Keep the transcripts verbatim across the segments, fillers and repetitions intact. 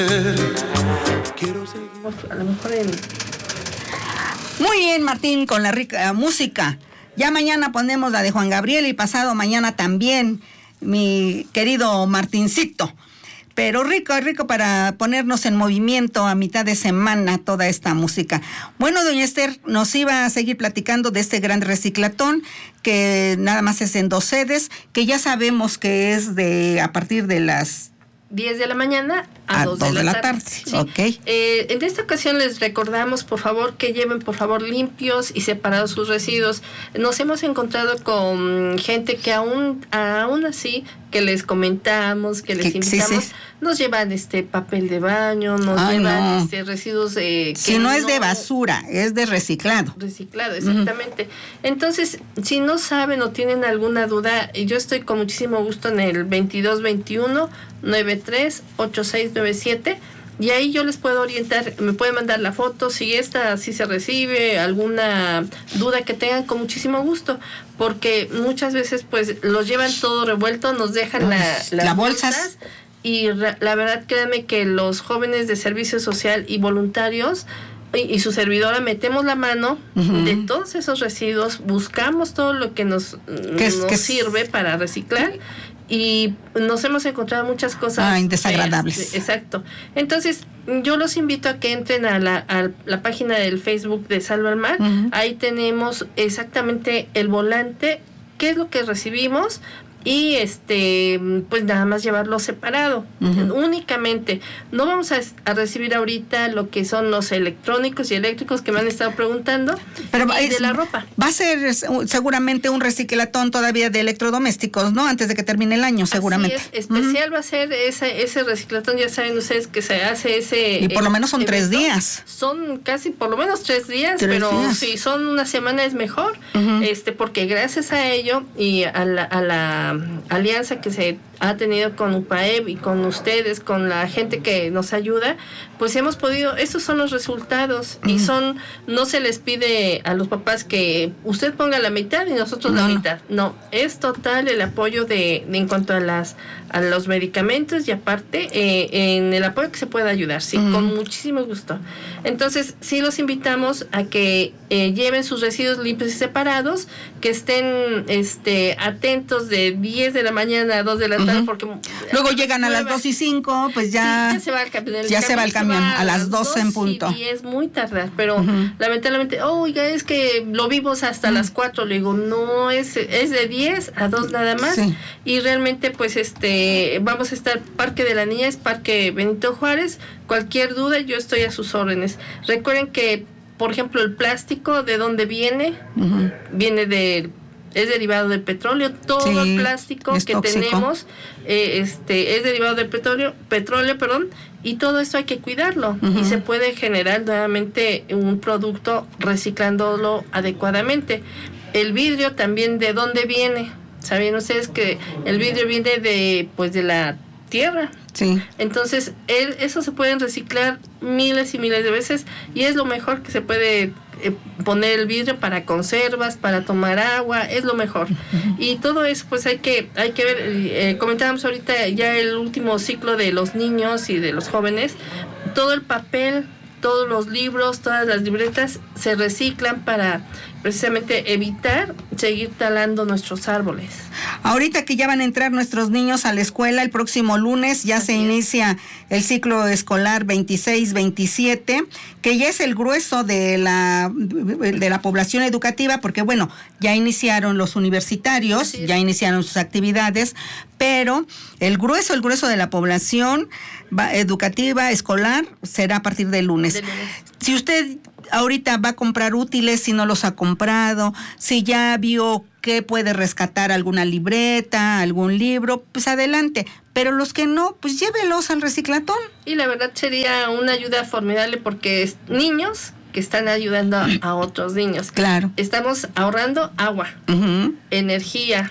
A lo mejor en... Muy bien, Martín, con la rica música. Ya mañana ponemos la de Juan Gabriel y pasado mañana también, mi querido Martincito. Pero rico, rico para ponernos en movimiento a mitad de semana toda esta música. Bueno, doña Esther nos iba a seguir platicando de este gran reciclatón, que nada más es en dos sedes, que ya sabemos que es de a partir de las diez de la mañana a, a dos de la, de la tarde. tarde. Sí. Okay. Eh, en esta ocasión les recordamos, por favor, que lleven, por favor, limpios y separados sus residuos. Nos hemos encontrado con gente que aún, aún así, que les comentamos, que les que, invitamos, sí, sí. nos llevan este papel de baño, nos Ay, llevan no. este residuos eh, que si no, no es de basura, es de reciclado. Reciclado, exactamente. Uh-huh. Entonces, si no saben o tienen alguna duda, yo estoy con muchísimo gusto en el veintidós veintiuno noventa y tres ochenta y seis noventa y siete y ahí yo les puedo orientar, me pueden mandar la foto, si esta si se recibe, alguna duda que tengan, con muchísimo gusto, porque muchas veces pues los llevan todo revuelto, nos dejan la, las la bolsas, bolsas y la verdad créanme que los jóvenes de servicio social y voluntarios y, y su servidora metemos la mano uh-huh. de todos esos residuos, buscamos todo lo que nos, ¿Qué, nos qué sirve para reciclar. Y nos hemos encontrado muchas cosas Ay, desagradables. Este, exacto. Entonces, yo los invito a que entren a la, a la página del Facebook de Salva al Mar. Uh-huh. Ahí tenemos exactamente el volante, qué es lo que recibimos, y este pues nada más llevarlo separado. Uh-huh. Únicamente no vamos a, a recibir ahorita lo que son los electrónicos y eléctricos que me han estado preguntando. Pero y es, de la ropa va a ser seguramente un reciclatón todavía de electrodomésticos, ¿no? Antes de que termine el año, seguramente. Así es, especial uh-huh. va a ser ese, ese reciclatón. Ya saben ustedes que se hace ese y por lo menos son evento. tres días Son casi por lo menos tres días, tres pero días. si son una semana es mejor. Uh-huh. este porque gracias a ello y a la, a la alianza que se ha tenido con U P A E B y con ustedes, con la gente que nos ayuda, pues hemos podido, estos son los resultados. Uh-huh. Y son, no se les pide a los papás que usted ponga la mitad y nosotros no, la mitad, no, es total el apoyo de, de en cuanto a las a los medicamentos y aparte eh, en el apoyo que se pueda ayudar, sí, uh-huh. con muchísimo gusto. Entonces sí los invitamos a que eh, lleven sus residuos limpios y separados, que estén este atentos de diez de la mañana a dos de la tarde, uh-huh. porque luego llegan a las dos y cinco, pues ya, sí, ya se va el camión, el ya camión se va el camión va a las doce en punto. Y es muy tarde, pero uh-huh. lamentablemente, oiga, es que lo vimos hasta uh-huh. las cuatro, le digo, no, es es de diez a dos nada más, sí. Y realmente pues este vamos a estar Parque de la Niña, es Parque Benito Juárez. Cualquier duda, yo estoy a sus órdenes. Recuerden que, por ejemplo, el plástico, ¿de dónde viene? Uh-huh. Viene de, es derivado del petróleo. Todo sí, el plástico que tóxico. tenemos eh, este es derivado del petróleo, petróleo, perdón, y todo esto hay que cuidarlo. Uh-huh. Y se puede generar nuevamente un producto reciclándolo adecuadamente. El vidrio también, ¿de dónde viene? ¿Saben ustedes que el vidrio viene de pues de la tierra? Sí. Entonces, él, eso se pueden reciclar miles y miles de veces y es lo mejor que se puede eh, poner el vidrio para conservas, para tomar agua, es lo mejor. Uh-huh. Y todo eso pues hay que hay que ver, eh, comentábamos ahorita ya el último ciclo de los niños y de los jóvenes, todo el papel, todos los libros, todas las libretas se reciclan para precisamente evitar seguir talando nuestros árboles. Ahorita que ya van a entrar nuestros niños a la escuela, el próximo lunes ya Así se es. inicia el ciclo escolar veintiséis veintisiete, que ya es el grueso de la de la población educativa, porque bueno, ya iniciaron los universitarios, ya iniciaron sus actividades, pero el grueso, el grueso de la población va, educativa, escolar, será a partir del lunes. De lunes. Si usted ahorita va a comprar útiles, si no los ha comprado, si ya vio que puede rescatar alguna libreta, algún libro, pues adelante. Pero los que no, pues llévelos al reciclatón. Y la verdad sería una ayuda formidable porque es niños que están ayudando a, a otros niños. Claro. Estamos ahorrando agua, uh-huh. energía,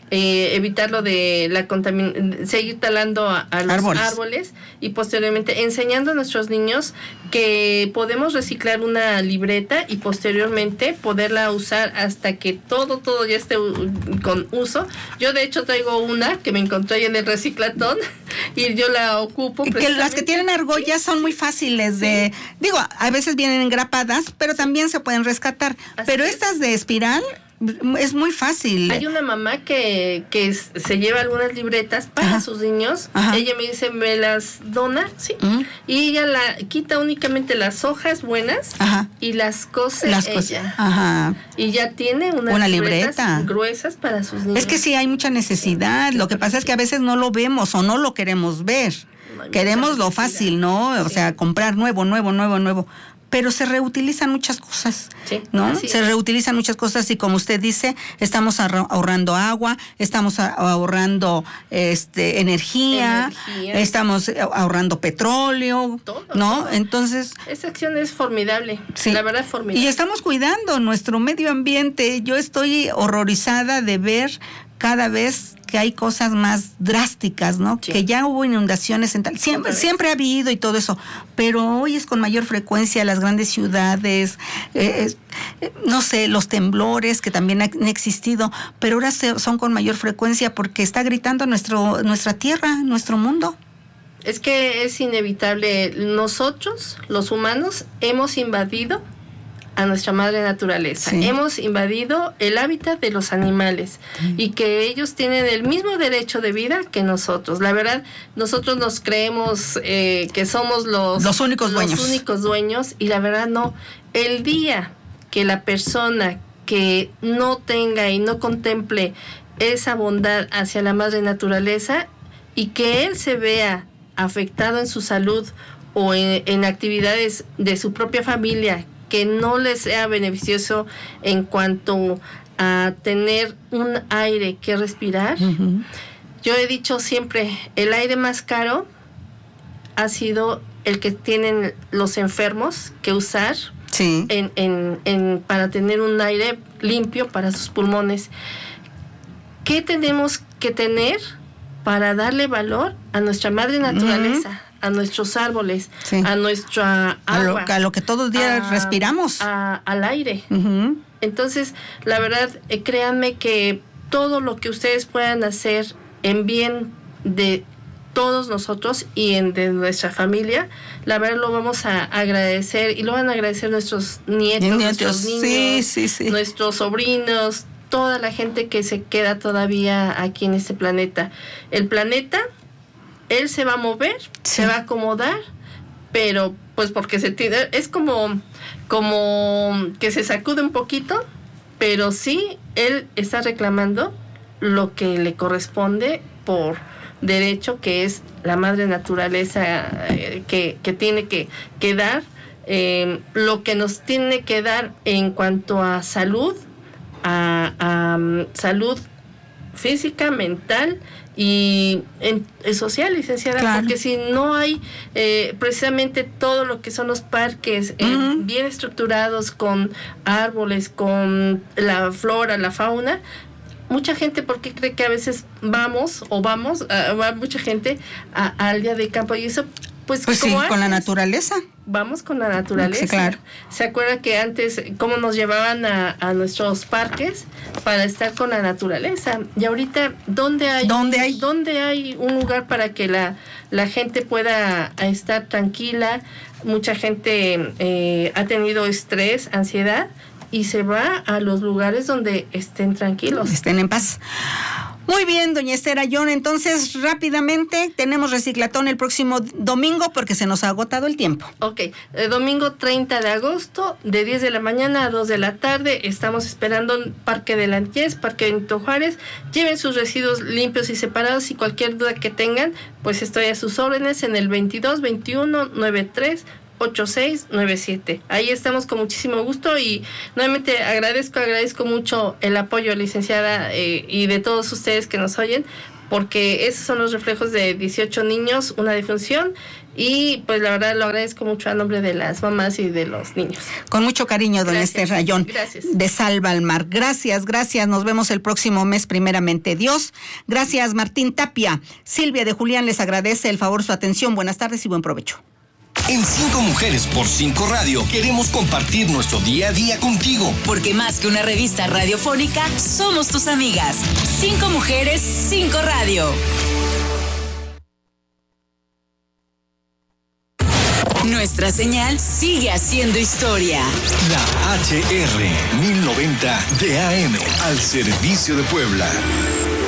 eh, evitar lo de la contaminación, seguir talando a, a los árboles. árboles y posteriormente enseñando a nuestros niños que podemos reciclar una libreta y posteriormente poderla usar hasta que todo, todo ya esté con uso. Yo de hecho traigo una que me encontré ahí en el reciclatón y yo la ocupo. Y que las que tienen argollas son muy fáciles sí. de, digo, a veces vienen engrapadas, pero también se pueden rescatar. Así pero es. Estas de espiral es muy fácil. Hay una mamá que, que se lleva algunas libretas para Ajá. sus niños. Ajá. Ella me dice, me las dona, sí. Uh-huh. Y ella la quita únicamente las hojas buenas Ajá. y las cose las ella. Cose. Ajá. Y ya tiene unas una libreta gruesas para sus niños. Es que sí hay mucha necesidad. Lo que pasa es que a veces no lo vemos o no lo queremos ver. No Queremos lo fácil, ¿no? O sí. sea, comprar nuevo, nuevo, nuevo, nuevo. Pero se reutilizan muchas cosas, sí, ¿no? Se es. reutilizan muchas cosas y como usted dice, estamos ahorrando agua, estamos ahorrando este energía, energía. estamos ahorrando petróleo, todo, ¿no? Todo. Entonces... Esa acción es formidable, sí. la verdad es formidable. Y estamos cuidando nuestro medio ambiente. Yo estoy horrorizada de ver cada vez que hay cosas más drásticas, ¿no? Sí. Que ya hubo inundaciones en tal, siempre, siempre ha habido y todo eso, pero hoy es con mayor frecuencia las grandes ciudades, eh, eh, no sé, los temblores que también han existido, pero ahora se, son con mayor frecuencia porque está gritando nuestro, nuestra tierra, nuestro mundo. Es que es inevitable, nosotros, los humanos, hemos invadido a nuestra madre naturaleza. Sí. Hemos invadido el hábitat de los animales sí. y que ellos tienen el mismo derecho de vida que nosotros. La verdad, nosotros nos creemos eh, que somos los, los únicos los dueños. únicos dueños y la verdad no. El día que la persona que no tenga y no contemple esa bondad hacia la madre naturaleza y que él se vea afectado en su salud o en, en actividades de su propia familia que no les sea beneficioso en cuanto a tener un aire que respirar. Uh-huh. Yo he dicho siempre, el aire más caro ha sido el que tienen los enfermos que usar sí. en, en, en, para tener un aire limpio para sus pulmones. ¿Qué tenemos que tener para darle valor a nuestra madre naturaleza? Uh-huh. A nuestros árboles, sí. a nuestra agua, a lo, a lo que todos los días a, respiramos, a, al aire. Uh-huh. Entonces, la verdad, eh, créanme que todo lo que ustedes puedan hacer en bien de todos nosotros y en de nuestra familia, la verdad lo vamos a agradecer y lo van a agradecer nuestros nietos, nietos. nuestros niños, sí, sí, sí. nuestros sobrinos, toda la gente que se queda todavía aquí en este planeta. El planeta él se va a mover, sí. se va a acomodar, pero pues porque se tiene, es como, como que se sacude un poquito, pero sí, él está reclamando lo que le corresponde por derecho, que es la madre naturaleza eh, que, que tiene que, que dar, eh, lo que nos tiene que dar en cuanto a salud, a, a um, salud física, mental y en, en social, licenciada, claro. porque si no hay eh, precisamente todo lo que son los parques eh, uh-huh. bien estructurados con árboles, con la flora, la fauna, mucha gente, porque cree que a veces vamos o vamos, uh, va mucha gente a, al día de campo y eso, pues, pues sí, con la naturaleza. Vamos con la naturaleza. Sí, claro. ¿Se acuerda que antes cómo nos llevaban a, a nuestros parques para estar con la naturaleza? Y ahorita, ¿dónde hay, ¿Dónde hay? ¿dónde hay un lugar para que la, la gente pueda estar tranquila? Mucha gente eh, ha tenido estrés, ansiedad, y se va a los lugares donde estén tranquilos. Estén en paz. Muy bien, doña Esther Ayón, entonces rápidamente tenemos reciclatón el próximo domingo porque se nos ha agotado el tiempo. Ok, el domingo treinta de agosto, de diez de la mañana a dos de la tarde, estamos esperando en Parque de Lantiés, Parque Benito Juárez. Lleven sus residuos limpios y separados y cualquier duda que tengan, pues estoy a sus órdenes en el veintidós veintiuno noventa y tres ochenta y seis noventa y siete. Ahí estamos con muchísimo gusto y nuevamente agradezco, agradezco mucho el apoyo, licenciada, eh, y de todos ustedes que nos oyen, porque esos son los reflejos de dieciocho niños, una defunción, y pues la verdad lo agradezco mucho a nombre de las mamás y de los niños. Con mucho cariño, doña Gracias. Esther Rayón. Gracias. De Salva al Mar. Gracias, gracias. Nos vemos el próximo mes, primeramente Dios. Gracias, Martín Tapia. Silvia de Julián les agradece el favor su atención. Buenas tardes y buen provecho. En Cinco Mujeres por Cinco Radio queremos compartir nuestro día a día contigo. Porque más que una revista radiofónica, somos tus amigas. Cinco Mujeres, Cinco Radio. Nuestra señal sigue haciendo historia. La H R mil noventa de A M al servicio de Puebla.